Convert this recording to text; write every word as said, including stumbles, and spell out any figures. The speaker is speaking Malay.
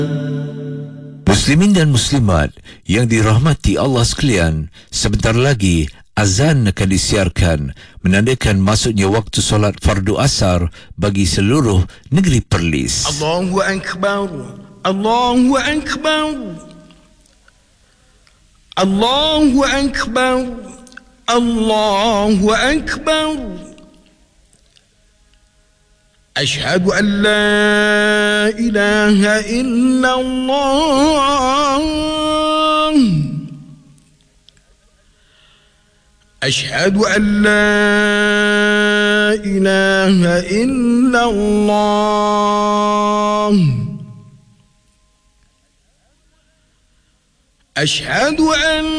Muslimin dan muslimat yang dirahmati Allah sekalian, sebentar lagi azan akan disiarkan menandakan masuknya waktu solat fardu asar bagi seluruh negeri Perlis. Allahu Akbar, Allahu Akbar, Allahu Akbar, Allahu Akbar. أشهد أن لا إله إلا الله أشهد أن لا إله إلا الله أشهد أن